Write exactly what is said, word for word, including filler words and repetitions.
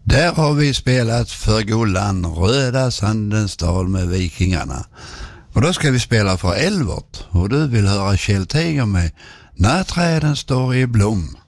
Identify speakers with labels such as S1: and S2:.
S1: Där har vi spelat för Gullan, Röda Sandens dal med Vikingarna. Och då ska vi spela för Elvert. Och du vill höra Kjell Teger med När träden står i blom.